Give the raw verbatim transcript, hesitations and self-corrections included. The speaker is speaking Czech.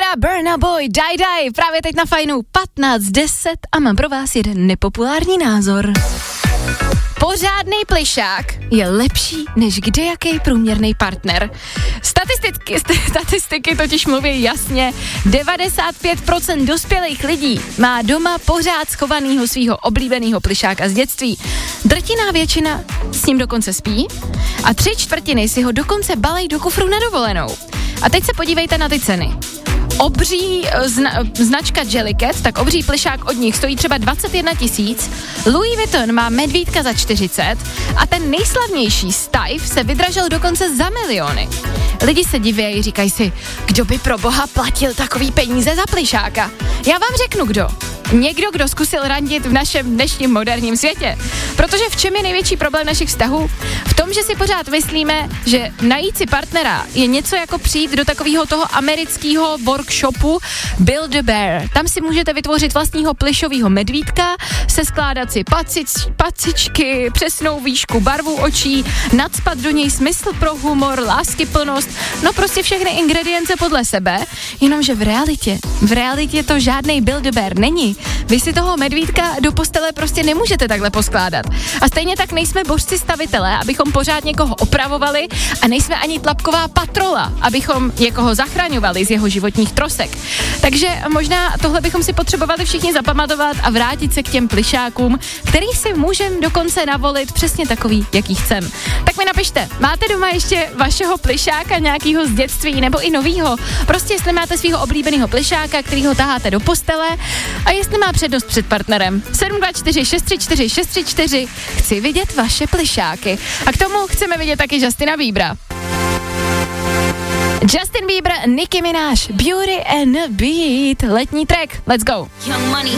Burna Boy, Die Die, právě teď na Fajnu patnáct deset a mám pro vás jeden nepopulární názor. Pořádný plišák je lepší než kdejaký průměrný partner. Statistiky, statistiky totiž mluví jasně, devadesát pět procent dospělých lidí má doma pořád schovanýho svýho oblíbeného plišáka z dětství. Drtiná většina s ním dokonce spí a tři čtvrtiny si ho dokonce balej do kufru na dovolenou. A teď se podívejte na ty ceny. Obří zna, značka Jellycat, tak obří plišák od nich stojí třeba dvacet jedna tisíc, Louis Vuitton má medvídka za čtyřicet a ten nejslavnější Steiff se vydražil dokonce za miliony. Lidi se divějí, říkají si, kdo by pro boha platil takový peníze za plišáka? Já vám řeknu kdo. Někdo, kdo zkusil randit v našem dnešním moderním světě. Protože v čem je největší problém našich vztahů? V tom, že si pořád myslíme, že najít si partnera je něco jako přijít do takového toho amerického workshopu Build a Bear. Tam si můžete vytvořit vlastního plišového medvídka, seskládat si pacič, pacičky, přesnou výšku, barvu očí, nacpat do něj smysl pro humor, láskyplnost, no prostě všechny ingredience podle sebe, jenomže v realitě, v realitě to žádnej Build a Bear není. Vy si toho medvídka do postele prostě nemůžete takhle poskládat. A stejně tak nejsme božci stavitelé, abychom pořád někoho opravovali a nejsme ani tlapková patrola, abychom někoho zachraňovali z jeho životních trosek. Takže možná tohle bychom si potřebovali všichni zapamatovat a vrátit se k těm plišákům, který si můžeme dokonce navolit přesně takový, jaký chcem. Tak mi napište, máte doma ještě vašeho plišáka nějakýho z dětství nebo i novýho? Prostě jestli máte svého oblíbeného plišáka, který ho taháte do postele a jestli má přednost před partnerem. sedm dva čtyři šest tři čtyři šest tři čtyři. Chci vidět vaše plišáky. A k tomu chceme vidět taky Justina Biebera. Justin Bieber, Nicki Minaj, Beauty and the Beat, letní track, let's go. Young Money,